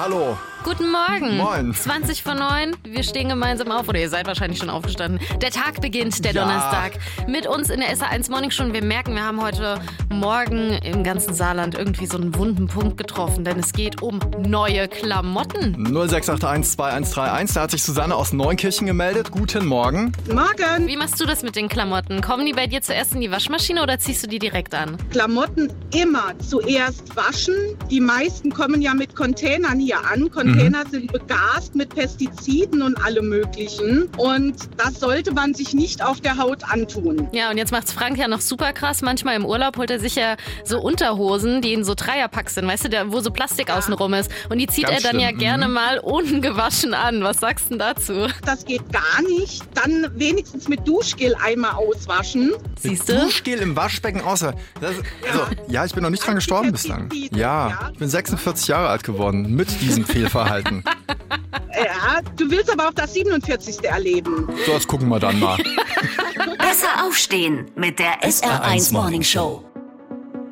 Hallo. Guten Morgen. Moin. 20 vor 9. Wir stehen gemeinsam auf. Oder ihr seid wahrscheinlich schon aufgestanden. Der Tag beginnt, der Donnerstag. Mit uns in der SA1 Morning Show. Wir merken, wir haben heute Morgen im ganzen Saarland irgendwie so einen wunden Punkt getroffen. Denn es geht um neue Klamotten. 0681 2131. Da hat sich Susanne aus Neunkirchen gemeldet. Guten Morgen. Morgen. Wie machst du das mit den Klamotten? Kommen die bei dir zuerst in die Waschmaschine oder ziehst du die direkt an? Klamotten immer zuerst waschen. Die meisten kommen ja mit Containern hier an. Container sind begast mit Pestiziden und allem Möglichen. Und das sollte man sich nicht auf der Haut antun. Ja, und jetzt macht's Frank ja noch super krass. Manchmal im Urlaub holt er sich ja so Unterhosen, die in so Dreierpacks sind, weißt du, wo so Plastik außenrum ist. Und die zieht Ganz er dann schlimm. ja gerne mal ungewaschen an. Was sagst du denn dazu? Das geht gar nicht. Dann wenigstens mit Duschgel einmal auswaschen. Siehst du? Duschgel im Waschbecken außer. Ja, ich bin noch nicht dran gestorben bislang. Ja, ich bin 46 Jahre alt geworden mit diesem Fehlverhalten. Ja, du willst aber auch das 47. erleben. So, das gucken wir dann mal. Besser aufstehen mit der SR1 Morning Show.